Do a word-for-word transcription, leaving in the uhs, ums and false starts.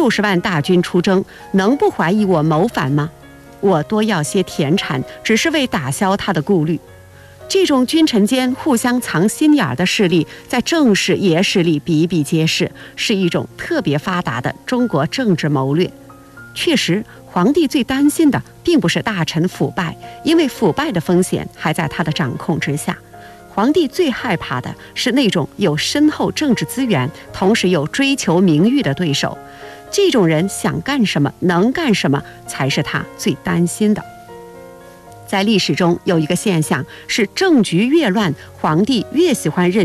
六十万大军出征，能不怀疑我谋反吗？我多要些田产，只是为打消他的顾虑。这种君臣间互相藏心眼的势力，在正史野史里比比皆是，是一种特别发达的中国政治谋略。确实，皇帝最担心的并不是大臣腐败，因为腐败的风险还在他的掌控之下。皇帝最害怕的是那种有深厚政治资源，同时又追求名誉的对手。这种人想干什么，能干什么，才是他最担心的。在历史中有一个现象是，政局越乱，皇帝越喜欢任